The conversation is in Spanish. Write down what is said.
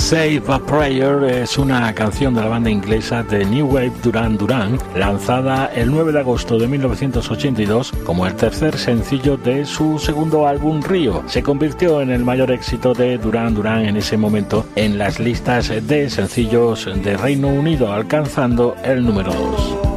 Save a Prayer es una canción de la banda inglesa de New Wave Duran Duran, lanzada el 9 de agosto de 1982 como el tercer sencillo de su segundo álbum Rio. Se convirtió en el mayor éxito de Duran Duran en ese momento en las listas de sencillos de Reino Unido, alcanzando el número 2.